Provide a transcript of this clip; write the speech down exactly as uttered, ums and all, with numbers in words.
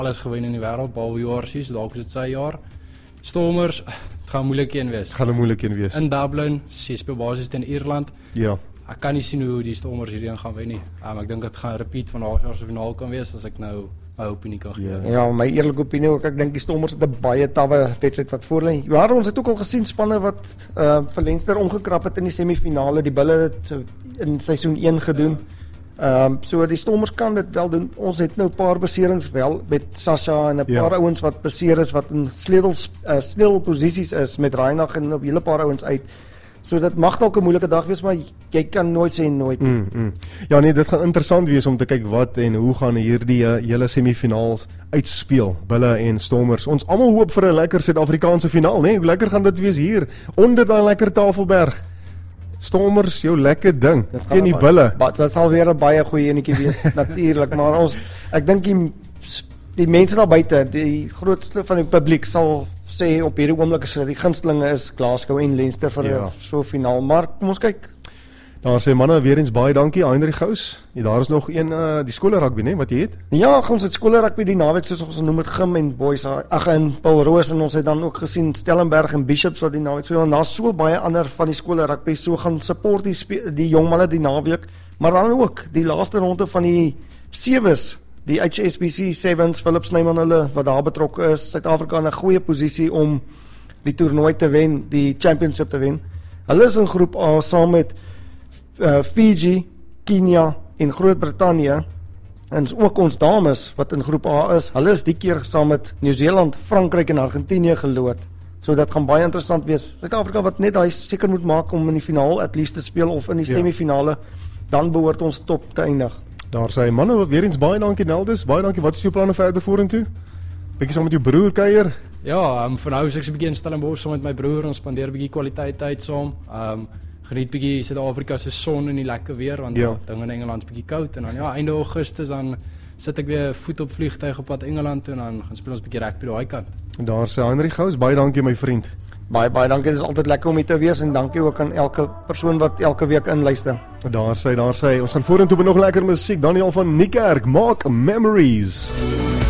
alles gewen in die wêreld, behalwe U R C, so dalk is dit sy jaar. Stormers, het gaan moeilik een wees. Gaan 'n moeilik een wees. In Dublin, sy speel basies teen Ierland. Ja. Ek kan nie sien hoe die Stormers hierdie gaan wen nie. Um, ek dink dit gaan 'n repeat van laas jaar se finaal kan wees as ek nou my opinie kan gee. Ja. Ja, my eerlike opinie ook, ek dink die Stormers het 'n baie tawwe wedstryd wat voor lê. Ja, ons het ook al gesien spanne wat uh vir Leinster omgekrap het in die semifinale, die Bulle het in seisoen een gedoen. Ehm um, so die Stormers kan dit wel doen. Ons het nou 'n paar beserings wel met Sasha en 'n Ja. paar ouens wat beseer is wat in sleutels uh, sleutelposisies is met Reinagh en 'n hele paar ouens uit. So dit mag dalk 'n moeilike dag wees, maar jy kan nooit sê nooit. Mm, mm. Ja nee, dit gaan interessant wees om te kyk wat en hoe gaan hierdie uh, hele semifinaals uitspeel, Bulle en Stormers. Ons almal hoop vir 'n lekker Suid-Afrikaanse finaal, né? Nee? Hoe lekker gaan dit wees hier onder daai lekker Tafelberg. Stormers, jou lekker ding teen die Bulle. Dit sal weer 'n baie goeie enetjie wees natuurlik, maar ons ek dink die die mense daar buite, die grootste van die publiek sal sê op hierdie oomblik is die gunstelinge is Glasgow en Leinster vir Ja. so finaal, maar kom ons kyk. Daar sê manne weer eens baie dankie Heinrich Gous. Ja, daar is nog een uh, die skole rugby, né, wat jy het? Ja, ons het skole rugby die naweek soos ons genoem het Gim en Boys, ag en Paul Roos en ons het dan ook gesien Stellenberg en Bishops wat die naweek speel en daar's so baie ander van die skole rugby so gaan support die spe, die jong manne die naweek, maar dan ook die laaste ronde van die sewes, die H S B C Sevens, Philip Snyman hulle wat daar betrokke is, Suid-Afrika in 'n goeie posisie om die toernooi te wen, die championship te wen. Hulle is in groep A saam met uh, Fiji, Kenia en Groot-Brittanje. En ook ons dames wat in groep A is, hulle is die keer saam met Nieu-Seeland, Frankryk en Argentinië geloot. So dit gaan baie interessant wees. Suid-Afrika wat net daai seker moet maak om in die finaal at least te speel of in die semifinale, dan behoort ons top te eindig. Daar sê manne weer eens baie dankie Neldus, baie dankie. Wat is jou planne verder vorentoe? Bietjie saam met jou broer kuier. Ja, um, van nou is ek so 'n bietjie in Stellenbosch saam met my broer, ons spandeer 'n bietjie kwaliteit tyd saam. Um geniet bietjie Suid-Afrika se son en die lekker weer want ja. dinge in Engeland is bietjie koud en dan ja, einde Augustus dan sit ek weer voet op vliegtuig op pad Engeland toe en dan gaan speel ons bietjie rugby daai kant. En daar sê Heinrich Gous, baie dankie my vriend. Baie baie dankie, dit is altyd lekker om hier te wees en dankie ook aan elke persoon wat elke week inluister. Daar sê, daar sê, ons gaan vorentoe met nog lekker musiek. Daniel van Niekerk, maak memories.